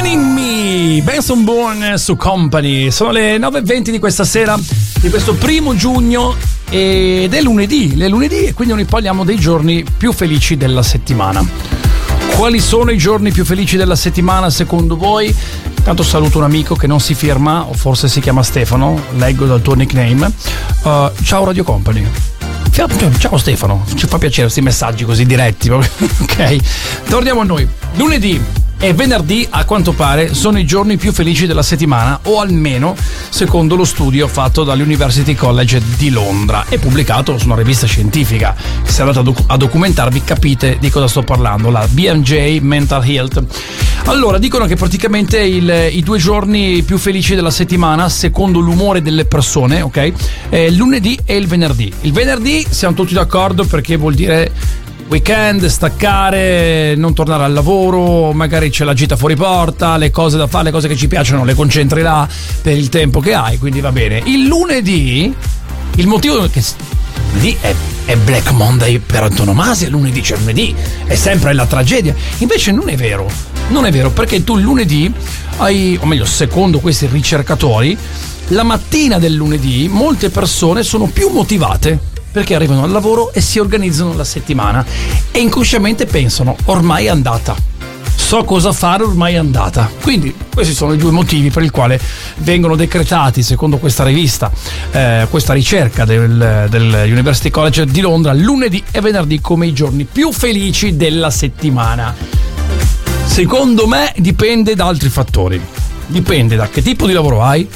Running Me, Benson Bourne su Company. Sono le 9:20 di questa sera, di questo 1 giugno, ed è lunedì e quindi noi parliamo dei giorni più felici della settimana. Quali sono i giorni più felici della settimana secondo voi? Intanto saluto un amico che non si firma, o forse si chiama Stefano, leggo dal tuo nickname. Ciao Radio Company. Ciao Stefano, ci fa piacere questi messaggi così diretti. Ok, torniamo a noi. Lunedì e venerdì, a quanto pare, sono i giorni più felici della settimana, o almeno secondo lo studio fatto dall'University College di Londra e pubblicato su una rivista scientifica. Se andate a documentarvi capite di cosa sto parlando, la BMJ Mental Health. Allora, dicono che praticamente i 2 giorni più felici della settimana, secondo l'umore delle persone, ok, è il lunedì e il venerdì. Il venerdì siamo tutti d'accordo perché vuol dire weekend, staccare, non tornare al lavoro, magari c'è la gita fuori porta, le cose da fare, le cose che ci piacciono le concentri là per il tempo che hai, quindi va bene. Il lunedì, il motivo che lunedì è Black Monday per antonomasia, lunedì, cioè lunedì è sempre la tragedia. Invece non è vero, perché tu il lunedì hai, o meglio, secondo questi ricercatori, la mattina del lunedì molte persone sono più motivate perché arrivano al lavoro e si organizzano la settimana e inconsciamente pensano: ormai è andata, so cosa fare, ormai è andata. Quindi questi sono i 2 motivi per il quale vengono decretati, secondo questa rivista, questa ricerca dell'University College di Londra, lunedì e venerdì come i giorni più felici della settimana. Secondo me dipende da altri fattori, dipende da che tipo di lavoro hai,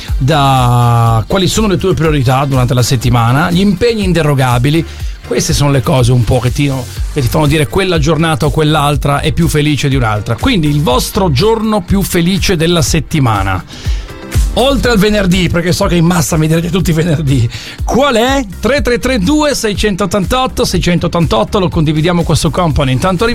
da quali sono le tue priorità durante la settimana, gli impegni inderogabili. Queste sono le cose un pochettino che ti fanno dire quella giornata o quell'altra è più felice di un'altra. Quindi il vostro giorno più felice della settimana, oltre al venerdì, perché so che in massa mi direte tutti i venerdì, qual è? 3332 688 688, lo condividiamo qua su Company. Intanto